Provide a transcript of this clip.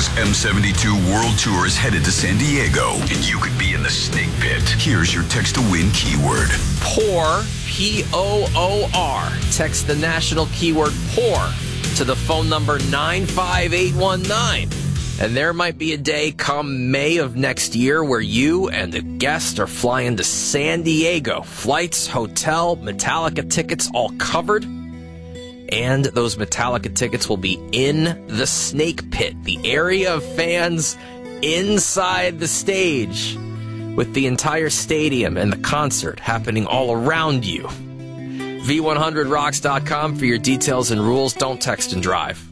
Because M72 World Tour is headed to San Diego, and you could be in the snake pit. Here's your text to win keyword. POOR, P-O-O-R. Text the national keyword POOR to the phone number 95819. And there might be a day come May of next year where you and the guest are flying to San Diego. Flights, hotel, Metallica tickets all covered. And those Metallica tickets will be in the snake pit, the area of fans inside the stage, with the entire stadium and the concert happening all around you. V100rocks.com for your details and rules. Don't text and drive.